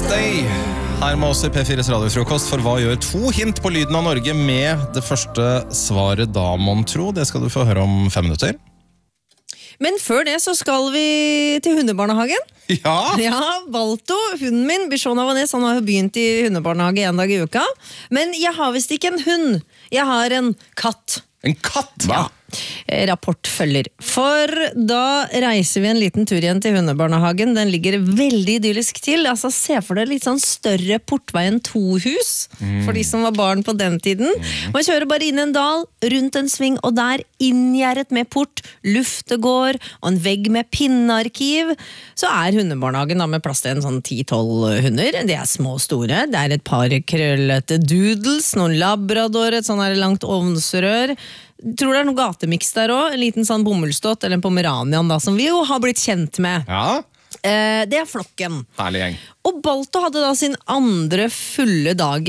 Stay her med oss i P4s radiofrokost, for hva gjør 2 hint på lyden av Norge med det første svaret da, mon tro? Det skal du få høre om 5 minutter. Men før det så skal vi til hundebarnehagen. Ja! Ja, Balto, hunden min, Bichon Avanes, han har jo begynt i hundebarnehage 1 dag i uka. Men jeg har vist ikke en hund, jeg har en katt. En katt? Ja. Rapport følger. For da reiser vi en liten tur igjen til hundebarnehagen. Den ligger veldig idyllisk til. Altså, se for deg litt sånn større portvei enn 2 hus, for de som var barn på den tiden. Man kjører bare inn en dal, rundt en sving, og der inngjerdet med port, luftegård og en vegg med pinnearkiv, så er hundebarnehagen da med plass til en sånn 10-12 hunder. De er små og store. Det er et par krøllete doodles, noen labrador, et sånn her langt ovnsrør. Tror det er noe gatemiks der også, en liten sånn bomullstott eller en pomeranian da, som vi jo har blitt kjent med. Ja. Det er flokken. Herlig gjeng. Og Balto hadde da sin andre fulle dag